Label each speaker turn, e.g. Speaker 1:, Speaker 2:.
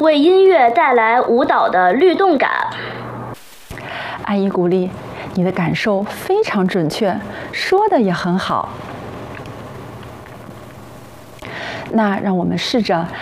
Speaker 1: 为音乐带来舞蹈的律动感。
Speaker 2: 阿姨鼓励，你的感受非常准确，说的也很好。那让我们试着